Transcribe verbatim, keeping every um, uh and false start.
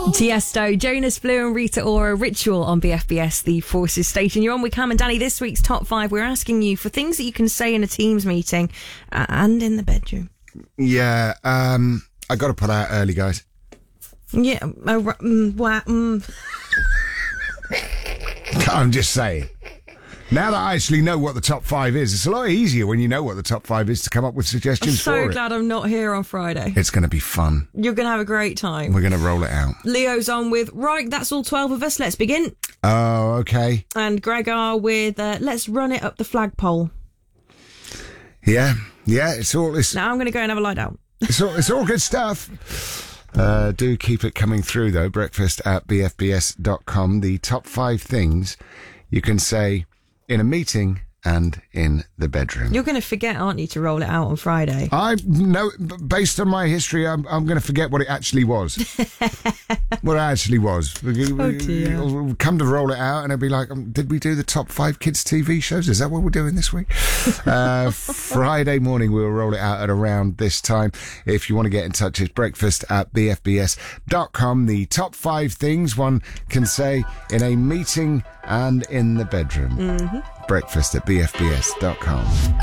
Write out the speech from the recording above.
Tiesto, Jonas Blue and Rita Ora, Ritual on B F B S, the Forces station. You're on with Cam and Danny. This week's top five, we're asking you for things that you can say in a Teams meeting uh, and in the bedroom. Yeah, um, I got to pull out early, guys. Yeah, uh, mm, wah, mm. I'm just saying. Now that I actually know what the top five is, it's a lot easier when you know what the top five is to come up with suggestions I'm so for it. glad I'm not here on Friday. It's going to be fun. You're going to have a great time. We're going to roll it out. Leo's on with, right, that's all twelve of us, let's begin. Oh, okay. And Greg are with, uh, let's run it up the flagpole. Yeah, yeah, it's all... It's, Now I'm going to go and have a lie down. it's, all, it's all good stuff. Uh, do keep it coming through, though. Breakfast at b f b s dot com. The top five things you can say in a meeting and in the bedroom. You're going to forget, aren't you, to roll it out on Friday? I know, based on my history, I'm, I'm going to forget what it actually was. What it actually was. Oh, dear. We'll come to roll it out and it'll be like, um, did we do the top five kids' T V shows? Is that what we're doing this week? uh, Friday morning, we'll roll it out at around this time. If you want to get in touch, it's breakfast at b f b s dot com. The top five things one can say in a meeting and in the bedroom. Mm-hmm. Breakfast at b f b s dot com.